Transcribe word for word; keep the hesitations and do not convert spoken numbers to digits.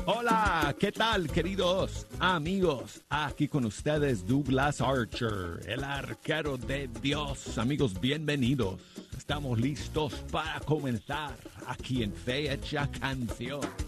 Hola, ¿qué tal, queridos amigos? Aquí con ustedes Douglas Archer, el arquero de Dios. Amigos, bienvenidos. Estamos listos para comenzar aquí en Fecha Canción.